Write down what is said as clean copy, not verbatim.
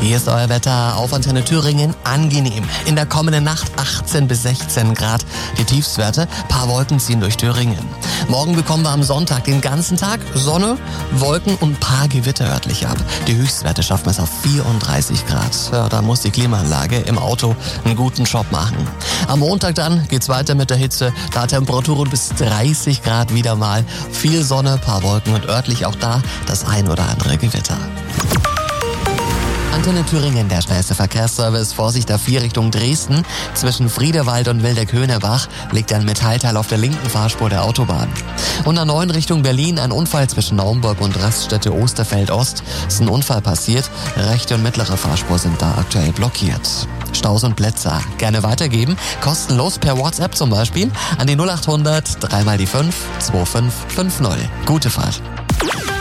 Hier ist euer Wetter auf Antenne Thüringen. Angenehm. In der kommenden Nacht 18 bis 16 Grad die Tiefstwerte. Paar Wolken ziehen durch Thüringen. Morgen bekommen wir am Sonntag den ganzen Tag Sonne, Wolken und ein paar Gewitter örtlich ab. Die Höchstwerte schaffen es auf 34 Grad. Ja, da muss die Klimaanlage im Auto einen guten Job machen. Am Montag dann geht's weiter mit der Hitze. Da Temperaturen bis 30 Grad wieder mal. Viel Sonne, paar Wolken und örtlich auch da das ein oder andere Gewitter. Antenne Thüringen, der schnellste Verkehrsservice. Vorsicht A4 Richtung Dresden. Zwischen Friedewald und Wildeck-Höhnebach liegt ein Metallteil auf der linken Fahrspur der Autobahn. Und A9 Richtung Berlin, ein Unfall zwischen Naumburg und Raststätte Osterfeld-Ost. Ist ein Unfall passiert. Rechte und mittlere Fahrspur sind da aktuell blockiert. Staus und Plätze gerne weitergeben. Kostenlos per WhatsApp zum Beispiel an die 0800 3 mal die 5 2550. Gute Fahrt.